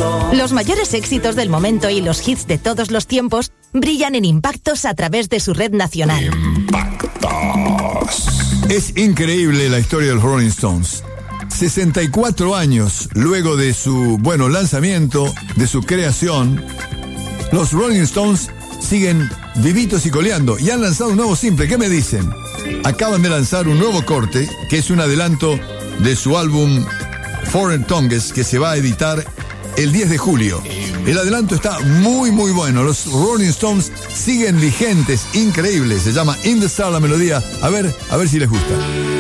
Los mayores éxitos del momento y los hits de todos los tiempos brillan en Impactos a través de su red nacional. Impactos. Es increíble la historia de los Rolling Stones. 64 años luego de su, lanzamiento, de su creación, los Rolling Stones siguen vivitos y coleando y han lanzado un nuevo simple. ¿Qué me dicen? Acaban de lanzar un nuevo corte que es un adelanto de su álbum Foreign Tongues, que se va a editar el 10 de julio. El adelanto está muy bueno. Los Rolling Stones siguen vigentes, increíbles. Se llama In the Star la melodía. A ver si les gusta.